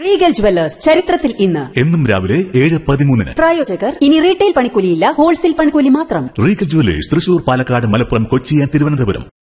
Regal jewellers ചരിത്രത്തിൽ ഇന്ന് എന്നും രാവിലെ 7:13. പ്രായോജകർ ഇനി റീറ്റെയിൽ പണിക്കൂലിയില്ല, ഹോൾസെയിൽ പണിക്കൂലി മാത്രം. Regal jewellers Thrissur, Palakkad, Malappuram, Kochi, Thiruvananthapuram.